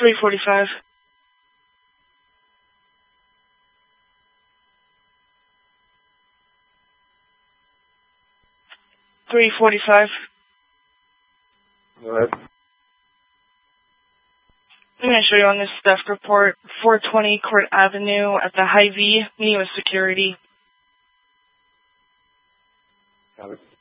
345. 345. Go ahead. I'm going to show you on this theft report, 420 Court Avenue at the Hy-Vee, meeting with security. Got it.